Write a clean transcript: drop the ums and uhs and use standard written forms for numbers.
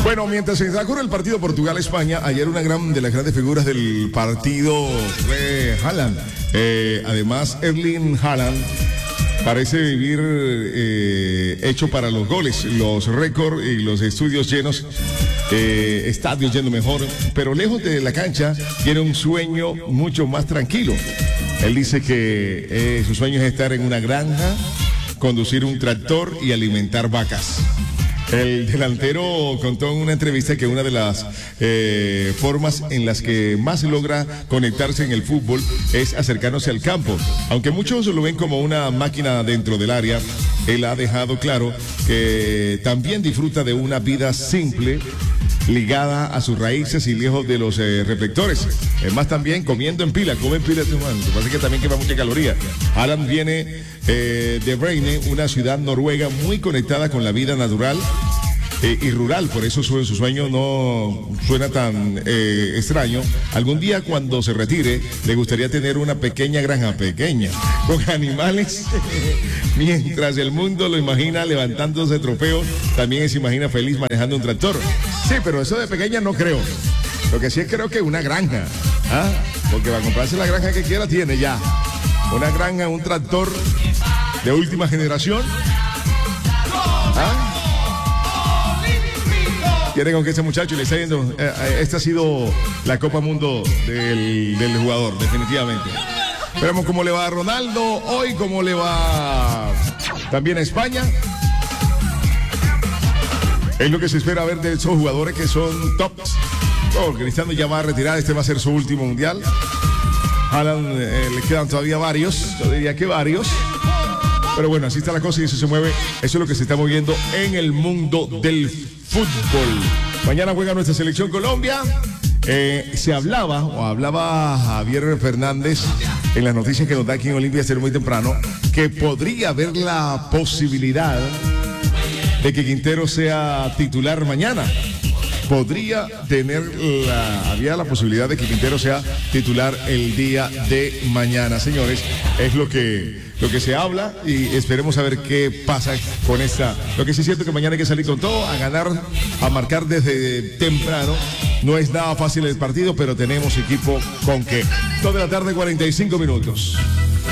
Bueno, mientras se transcurre el partido Portugal-España, ayer una de las grandes figuras del partido fue Haaland. Además, Erling Haaland parece vivir hecho para los goles, los récords y los estudios llenos, estadios yendo mejor, pero lejos de la cancha tiene un sueño mucho más tranquilo. Él dice que su sueño es estar en una granja, conducir un tractor y alimentar vacas. El delantero contó en una entrevista que una de las formas en las que más logra conectarse en el fútbol es acercándose al campo. Aunque muchos lo ven como una máquina dentro del área, él ha dejado claro que también disfruta de una vida simple, ligada a sus raíces y lejos de los reflectores. Es más, también comiendo en pila, come en pila este man. Lo que pasa es que también quema mucha caloría. Haaland viene de Breine, una ciudad noruega muy conectada con la vida natural y rural, por eso su sueño no suena tan extraño. Algún día cuando se retire le gustaría tener una pequeña granja, con animales, mientras el mundo lo imagina levantándose trofeos, también se imagina feliz manejando un tractor. Sí, pero eso de pequeña no creo. Lo que sí es creo que una granja, porque para comprarse la granja que quiera tiene ya. Una granja, un tractor de última generación. Quieren con que ese muchacho le está yendo. Esta ha sido la Copa Mundo del jugador, definitivamente. Veremos cómo le va a Ronaldo hoy, cómo le va también a España. Es lo que se espera ver de esos jugadores que son tops. Cristiano ya va a retirar, este va a ser su último mundial. Haaland le quedan todavía varios, yo diría que varios. Pero bueno, así está la cosa y eso se mueve. Eso es lo que se está moviendo en el mundo del fútbol. Mañana juega nuestra selección Colombia. Hablaba Javier Fernández en las noticias que nos da aquí en Olimpia muy temprano, que podría haber la posibilidad de que Quintero sea titular mañana. Había la posibilidad de que Quintero sea titular el día de mañana, señores. Es lo que se habla y esperemos a ver qué pasa con esta. Lo que sí es cierto que mañana hay que salir con todo, a ganar, a marcar desde temprano. No es nada fácil el partido, pero tenemos equipo con que. 2 de la tarde, 45 minutos.